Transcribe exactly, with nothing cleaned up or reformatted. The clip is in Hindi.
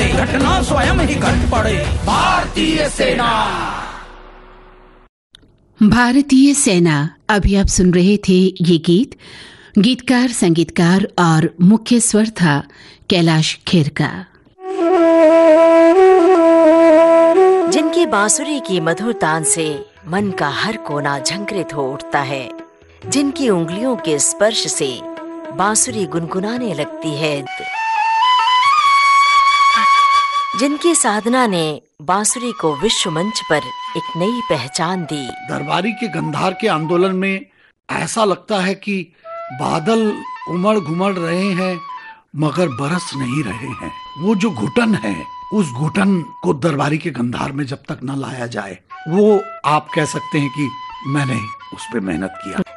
घटना स्वयं ही घट पड़े। भारतीय सेना। भारतीय सेना। अभी आप सुन रहे थे ये गीत। गीतकार, संगीतकार और मुख्य स्वर था कैलाश खेर का। जिनकी बांसुरी की मधुर तान से मन का हर कोना झंकृत हो उठता है, जिनकी उंगलियों के स्पर्श से बांसुरी गुनगुनाने लगती है, जिनकी साधना ने बांसुरी को विश्व मंच पर एक नई पहचान दी। दरबारी के गंधार के आंदोलन में ऐसा लगता है कि बादल उमड़ घुमड़ रहे हैं मगर बरस नहीं रहे हैं। वो जो घुटन है, उस घुटन को दरबारी के गंधार में जब तक न लाया जाए, वो आप कह सकते हैं कि मैंने उस पे मेहनत किया।